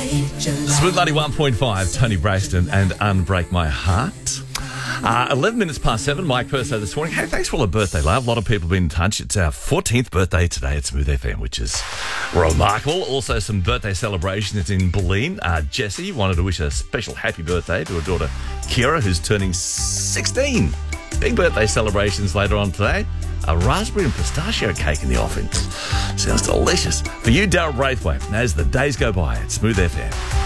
Smooth 91.5, Tony Braxton and Unbreak My Heart. 11 minutes past 7, Mike Perso this morning. Hey, thanks for all the birthday love. A lot of people have been in touch. It's our 14th birthday today at Smooth FM, which is remarkable. Also, some birthday celebrations in Bulleen. Jessie wanted to wish a special happy birthday to her daughter, Kira, who's turning 16. Big birthday celebrations later on today. A raspberry and pistachio cake in the offing. Sounds delicious. For you, Darryl Braithwaite, as the days go by at Smooth FM.